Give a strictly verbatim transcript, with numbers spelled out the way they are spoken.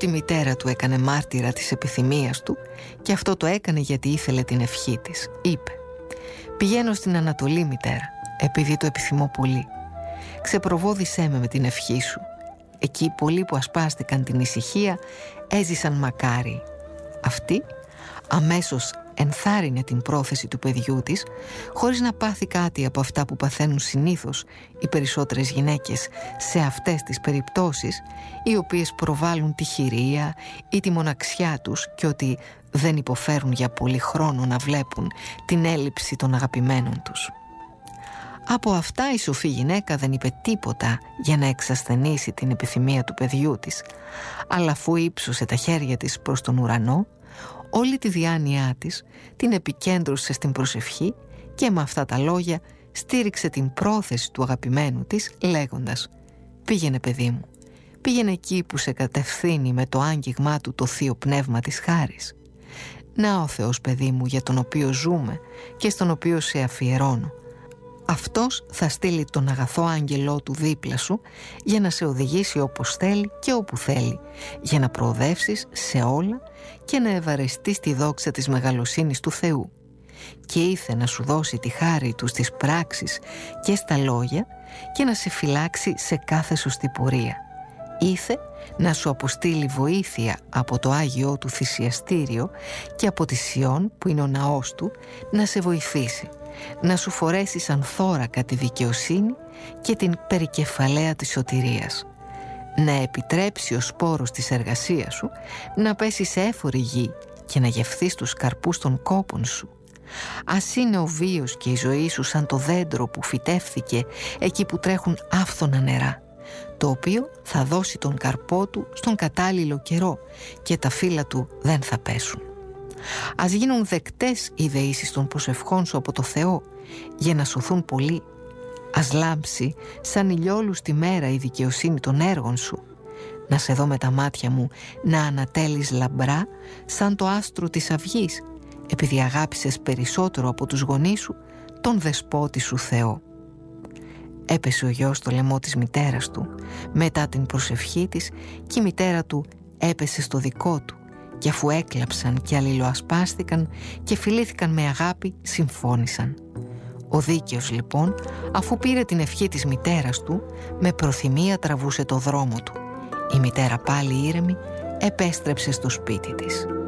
τη μητέρα του έκανε μάρτυρα της επιθυμίας του και αυτό το έκανε γιατί ήθελε την ευχή της. Είπε: «Πηγαίνω στην Ανατολή, μητέρα, επειδή το επιθυμώ πολύ. Ξεπροβόδησέ με με την ευχή σου». Εκεί πολλοί που ασπάστηκαν την ησυχία έζησαν μακάριοι. Αυτή αμέσως ενθάρρυνε την πρόθεση του παιδιού της, χωρίς να πάθει κάτι από αυτά που παθαίνουν συνήθως οι περισσότερες γυναίκες σε αυτές τις περιπτώσεις, οι οποίες προβάλλουν τη χειρία ή τη μοναξιά τους και ότι δεν υποφέρουν για πολύ χρόνο να βλέπουν την έλλειψη των αγαπημένων τους. Από αυτά η σοφή γυναίκα δεν είπε τίποτα για να εξασθενήσει την επιθυμία του παιδιού της, αλλά αφού ύψωσε τα χέρια της προς τον ουρανό, όλη τη διάνοιά της την επικέντρωσε στην προσευχή και με αυτά τα λόγια στήριξε την πρόθεση του αγαπημένου της, λέγοντας: «Πήγαινε, παιδί μου, πήγαινε εκεί που σε κατευθύνει με το άγγιγμά του το θείο πνεύμα της χάρης. Να ο Θεός, παιδί μου, για τον οποίο ζούμε και στον οποίο σε αφιερώνω. Αυτός θα στείλει τον αγαθό άγγελό του δίπλα σου για να σε οδηγήσει όπως θέλει και όπου θέλει, για να προοδεύσεις σε όλα και να ευαρεστείς τη δόξα της μεγαλοσύνης του Θεού. Και ήθε να σου δώσει τη χάρη του στις πράξεις και στα λόγια και να σε φυλάξει σε κάθε σωστή πορεία. Ήθε να σου αποστείλει βοήθεια από το Άγιό του θυσιαστήριο και από τη Σιών που είναι ο ναός του, να σε βοηθήσει, να σου φορέσει σαν θώρακα τη δικαιοσύνη και την περικεφαλαία της σωτηρίας, να επιτρέψει ο σπόρος της εργασίας σου να πέσει σε έφορη γη και να γευθείς τους καρπούς των κόπων σου. Ας είναι ο βίος και η ζωή σου σαν το δέντρο που φυτεύθηκε εκεί που τρέχουν άφθονα νερά, το οποίο θα δώσει τον καρπό του στον κατάλληλο καιρό και τα φύλλα του δεν θα πέσουν. Ας γίνουν δεκτές οι δεήσεις των προσευχών σου από το Θεό για να σωθούν πολλοί. Ας λάμψει σαν ηλιόλους τη μέρα η δικαιοσύνη των έργων σου. Να σε δω με τα μάτια μου να ανατέλεις λαμπρά σαν το άστρο της αυγής, επειδή αγάπησες περισσότερο από τους γονείς σου τον δεσπότη σου Θεό». Έπεσε ο γιος στο λαιμό της μητέρας του μετά την προσευχή της και η μητέρα του έπεσε στο δικό του, και αφού έκλαψαν και αλληλοασπάστηκαν και φιλήθηκαν με αγάπη, συμφώνησαν. Ο δίκαιος λοιπόν, αφού πήρε την ευχή της μητέρας του, με προθυμία τραβούσε το δρόμο του. Η μητέρα πάλι ήρεμη επέστρεψε στο σπίτι της.